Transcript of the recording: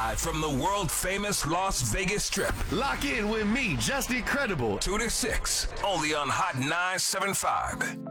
Live from the world-famous Las Vegas Strip. Lock in with me, Just Incredible. 2 to 6, only on Hot 975.